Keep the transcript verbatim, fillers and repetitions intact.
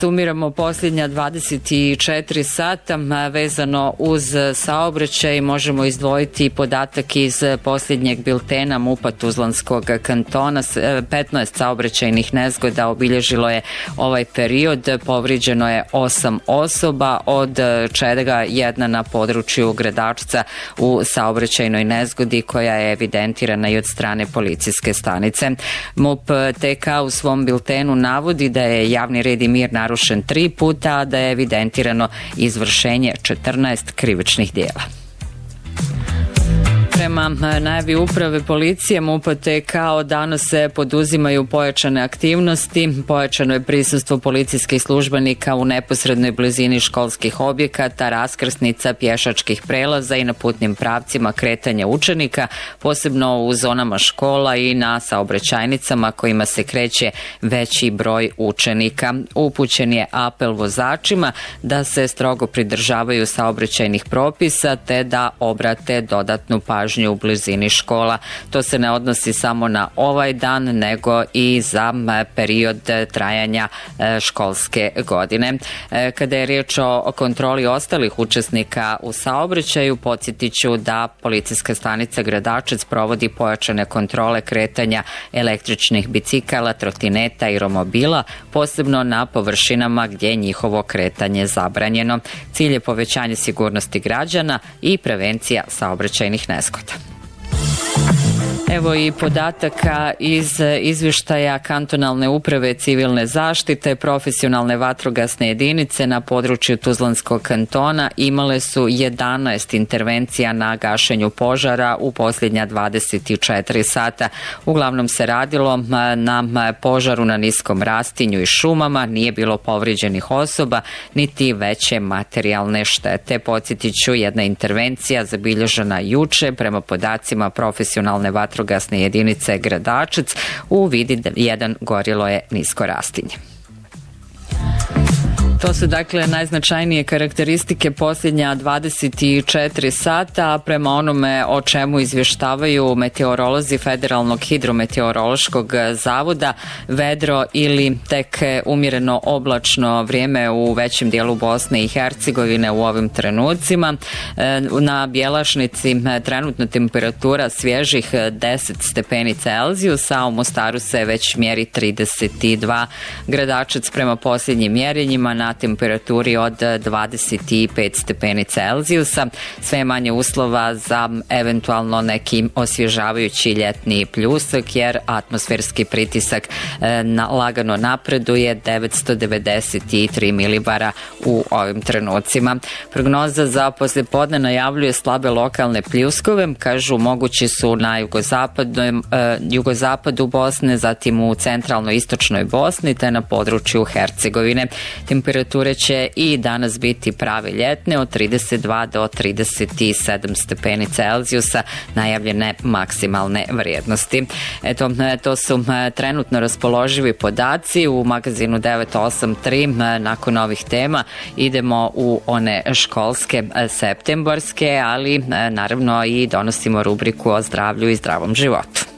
Sumiramo posljednja dvadeset četiri sata vezano uz saobraćaj. Možemo izdvojiti podatak iz posljednjeg biltena MUP-a Tuzlanskog kantona. petnaest saobraćajnih nezgoda obilježilo je ovaj period. Povrijeđeno je osam osoba, od čega jedna na području Gradačca u saobraćajnoj nezgodi koja je evidentirana i od strane policijske stanice. MUP T K u svom biltenu navodi da je javni red i mir narušen tri puta, a da je evidentirano izvršenje četrnaest krivičnih dijela. Prema najavi uprave policije MUP T K od danas se poduzimaju pojačane aktivnosti. Pojačano je prisustvo policijskih službenika u neposrednoj blizini školskih objekata, raskrsnica, pješačkih prelaza i na putnim pravcima kretanja učenika, posebno u zonama škola i na saobraćajnicama kojima se kreće veći broj učenika. Upućen je apel vozačima da se strogo pridržavaju saobraćajnih propisa te da obrate dodatnu pažnju u blizini škola. To se ne odnosi samo na ovaj dan, nego i za period trajanja školske godine. Kada je riječ o kontroli ostalih učesnika u saobraćaju, podsjetit ću da policijska stanica Gradačac provodi pojačane kontrole kretanja električnih bicikala, trotineta i romobila, posebno na površinama gdje je njihovo kretanje zabranjeno. Cilj je povećanje sigurnosti građana i prevencija saobraćajnih nezgoda. Evo i podataka iz izvještaja Kantonalne uprave civilne zaštite. Profesionalne vatrogasne jedinice na području Tuzlanskog kantona imale su jedanaest intervencija na gašenju požara u posljednja dvadeset četiri sata. Uglavnom se radilo na požaru na niskom rastinju i šumama, nije bilo povrijeđenih osoba, niti veće materijalne štete. Podsjetit ću, jedna intervencija zabilježena juče prema podacima profesionalne vatrogasne gasne jedinice Gradačac, u vidi jedan gorilo je nisko rastinje. To su dakle najznačajnije karakteristike posljednja dvadeset četiri sata, a prema onome o čemu izvještavaju meteorolozi Federalnog hidrometeorološkog zavoda, vedro ili tek umjereno oblačno vrijeme u većem dijelu Bosne i Hercegovine u ovim trenucima. Na Bjelašnici trenutna temperatura svježih deset stepeni Celzijusa, a u Mostaru se već mjeri trideset dva. Gradačac prema posljednjim mjerenjima na temperaturi od dvadeset pet stepeni Celzijusa. Sve manje uslova za eventualno neki osvježavajući ljetni pljusak, jer atmosferski pritisak na, lagano napreduje, devetsto devedeset tri milibara u ovim trenucima. Prognoza za poslijepodne najavljuje slabe lokalne pljuskove, kažu mogući su na jugozapadu, eh, jugozapadu Bosne, zatim u centralno-istočnoj Bosni te na području Hercegovine. Temperatura Temperature će i danas biti prave ljetne, od trideset dva do trideset sedam stepeni Celzijusa, najavljene maksimalne vrijednosti. Eto, to su trenutno raspoloživi podaci u magazinu devet osam tri. Nakon ovih tema idemo u one školske septembarske, ali naravno i donosimo rubriku o zdravlju i zdravom životu.